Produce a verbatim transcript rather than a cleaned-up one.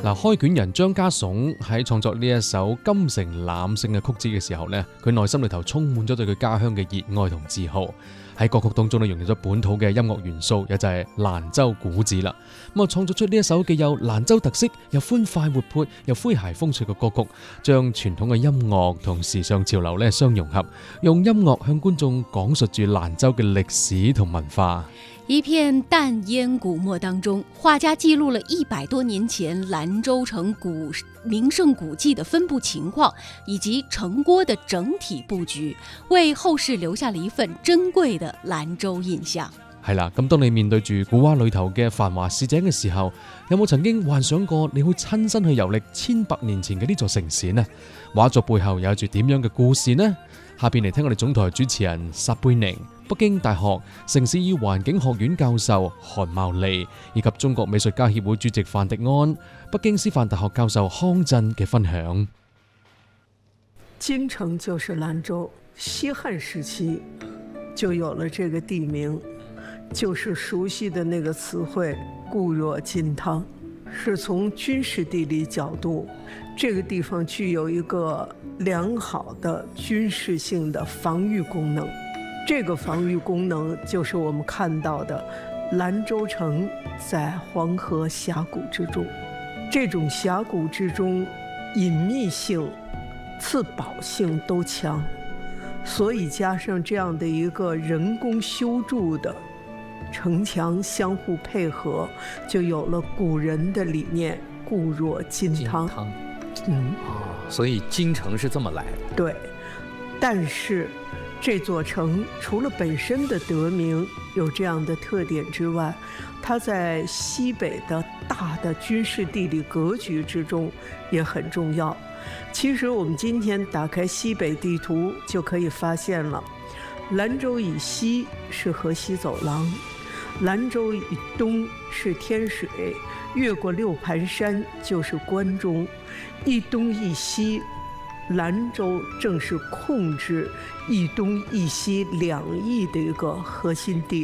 嗱，開卷人張家悚喺創作呢一首《金城攬勝》嘅曲子嘅時候呢，佢內心裏頭充滿咗對佢家鄉嘅熱愛同自豪。喺歌曲當中咧，融入咗本土嘅音樂元素，也就係蘭州古子啦。咁啊，創作出呢一首既有蘭州特色，又歡快活潑，又詼諧風趣嘅歌曲，將傳統嘅音樂同時尚潮流咧相融合，用音樂向觀眾講述住蘭州嘅歷史同文化。 一片淡烟古墨當中，畫家記錄了一百多年前蘭州城古名勝古蹟的分布情況，以及城郭的整體佈局，為後世留下了一份珍貴的蘭州印象。 係啦，咁當你面對住古畫裏頭嘅繁華市井嘅時候，有冇曾經幻想過你會親身去遊歷千百年前嘅呢座城市呢？畫作背後有住點樣嘅故事呢？下邊嚟聽我哋總台主持人撒貝寧、北京大學城市與環境學院教授韓茂利，以及中國美術家協會主席范迪安、北京師範大學教授康震嘅分享。 京城就是蘭州，西漢時期就有了這個地名，就是熟悉的那個詞彙固若金湯。是從軍事地理角度，這個地方具有一個良好的軍事性的防禦功能。這個防禦功能就是我們看到的蘭州城在黃河峽谷之中，這種峽谷之中隱秘性、自保性都強，所以加上這樣的一個人工修築的城牆相互配合，就有了古人的理念固若金湯。 金湯嗯、 哦，所以京城是這麼來的。 對，但是這座城除了本身的得名有這樣的特點之外，它在西北的大的軍事地理格局之中也很重要。其實我們今天打開西北地圖就可以發現了，蘭州以西是河西走廊，蘭州以東是天水，越過六盤山就是關中，一東一西，蘭州正是控制一東一西兩翼的一個核心地